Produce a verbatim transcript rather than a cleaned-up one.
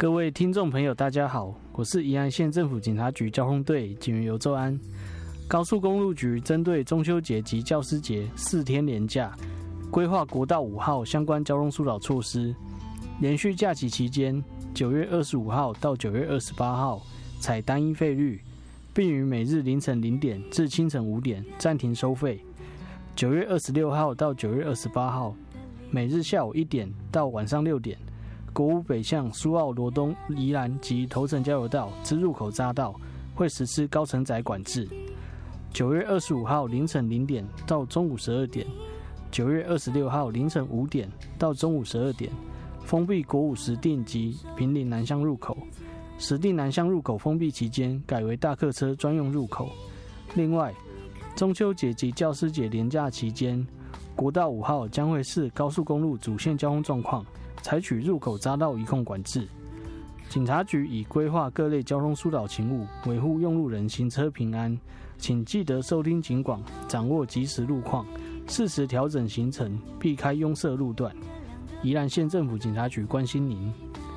各位听众朋友大家好，我是宜兰县政府警察局交通队警员尤周安。高速公路局针对中秋节及教师节四天连假，规划国道五号相关交通疏导措施。连续假期期间，九月二十五号到九月二十八号采单一费率，并于每日凌晨零点至清晨五点暂停收费。九月二十六号到九月二十八号，每日下午一点到晚上六点，国五北向苏澳罗东、宜兰及头城交流道之入口匝道会实施高承载管制。九月二十五号凌晨零点到中午十二点，九月二十六号凌晨五点到中午十二点，封闭国五石碇及坪林南向入口。石碇南向入口封闭期间改为大客车专用入口。另外，中秋节及教师节连假期间，国道五号将会视高速公路主线交通状况，采取入口匝道移控管制。警察局已规划各类交通疏导勤务，维护用路人行车平安。请记得收听警广，掌握即时路况，适时调整行程，避开拥塞路段。宜兰县政府警察局关心您。